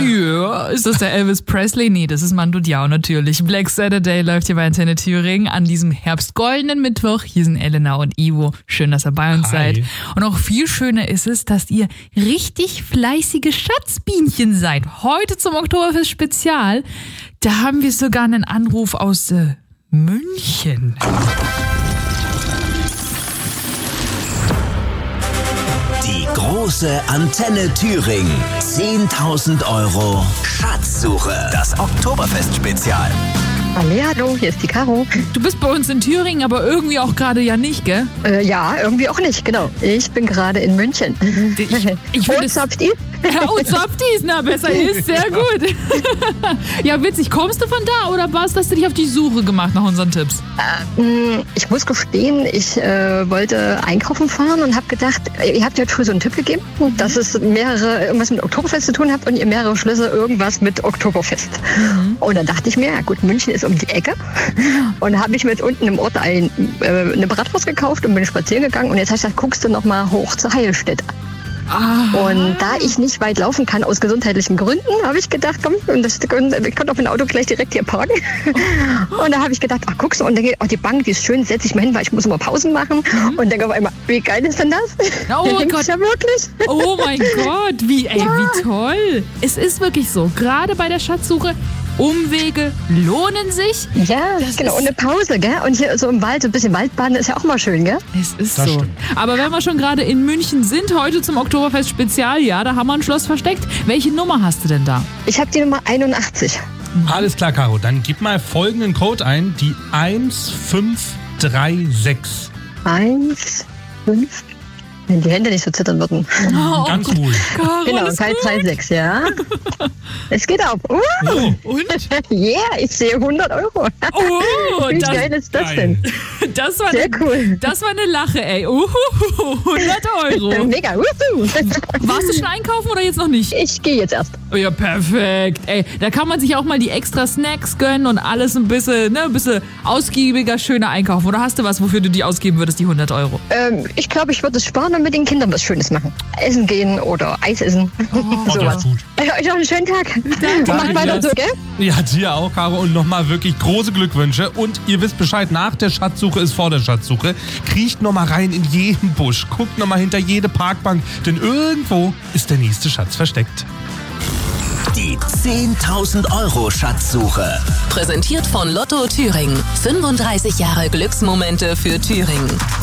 Ja, ist das der Elvis Presley? Nee, das ist Mando Diao natürlich. Black Saturday läuft hier bei Antenne Thüringen an diesem herbstgoldenen Mittwoch. Hier sind Elena und Ivo. Schön, dass ihr bei uns seid. Und auch viel schöner ist es, dass ihr richtig fleißige Schatzbienchen seid. Heute zum Oktoberfest-Spezial. Da haben wir sogar einen Anruf aus München. Die große Antenne Thüringen. 10.000 Euro Schatzsuche. Das Oktoberfest-Spezial. Hallo, hier ist die Caro. Du bist bei uns in Thüringen, aber irgendwie auch gerade ja nicht, gell? Ja, irgendwie auch nicht, genau. Ich bin gerade in München. Ich finde es... Zapftis? Ja, und Zapftis, na, besser ist, sehr gut. Ja, witzig. Kommst du von da oder hast du dich auf die Suche gemacht nach unseren Tipps? Ich muss gestehen, ich wollte einkaufen fahren und habe gedacht, ihr habt ja früh so einen Tipp gegeben, dass es irgendwas mit Oktoberfest zu tun habt und ihr mehrere Schlüsse irgendwas mit Oktoberfest. Und dann dachte ich mir, ja gut, München ist um die Ecke. Und habe ich mit unten im Ort eine Bratwurst gekauft und bin spazieren gegangen. Und jetzt habe ich gesagt, guckst du noch mal hoch zur Heilstätte. Und da ich nicht weit laufen kann aus gesundheitlichen Gründen, habe ich gedacht, komm, ich konnte auf mein Auto gleich direkt hier parken. Und da habe ich gedacht, guckst du, und denke, die Bank, die ist schön, setze ich mal hin, weil ich muss immer Pausen machen. Und denke auf einmal, wie geil ist denn das? Oh mein Gott. Ja wirklich. Oh mein Gott, wie toll. Es ist wirklich so, gerade bei der Schatzsuche, Umwege lohnen sich. Ja, das genau. Und eine Pause, gell? Und hier so im Wald, so ein bisschen Waldbaden ist ja auch mal schön, gell? Es ist das so. Stimmt. Aber wenn wir schon gerade in München sind, heute zum Oktoberfest-Spezialjahr, da haben wir ein Schloss versteckt. Welche Nummer hast du denn da? Ich habe die Nummer 81. Alles klar, Caro. Dann gib mal folgenden Code ein, die 1536. 1, 5. Wenn die Hände nicht so zittern würden. Oh, ganz ruhig. Genau, 336, ja. Es geht auf. Und? Yeah, ich sehe 100 Euro. Wie geil ist das denn? Das war sehr cool. Das war eine Lache, ey. 100 Euro. Mega. Warst du schon einkaufen oder jetzt noch nicht? Ich gehe jetzt erst. Oh ja, perfekt. Ey, da kann man sich auch mal die extra Snacks gönnen und alles ein bisschen ausgiebiger, schöner einkaufen. Oder hast du was, wofür du die ausgeben würdest, die 100 Euro? Ich glaube, ich würde es sparen und mit den Kindern was Schönes machen. Essen gehen oder Eis essen. Das ist gut. Euch noch einen schönen Tag. Macht weiter so, gell? Ja, dir auch, Caro. Und nochmal wirklich große Glückwünsche. Und ihr wisst Bescheid, nach der Schatzsuche ist vor der Schatzsuche. Kriecht nochmal rein in jeden Busch. Guckt nochmal hinter jede Parkbank. Denn irgendwo ist der nächste Schatz versteckt. Die 10.000 Euro Schatzsuche. Präsentiert von Lotto Thüringen. 35 Jahre Glücksmomente für Thüringen.